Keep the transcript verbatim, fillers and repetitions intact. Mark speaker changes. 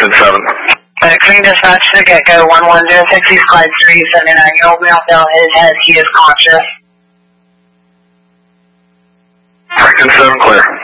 Speaker 1: Franklin seven.
Speaker 2: Uh, Green dispatch to get-go one one zero six, he's flight three seventy-nine. You'll be on down his head, he is conscious.
Speaker 1: Franklin seven clear.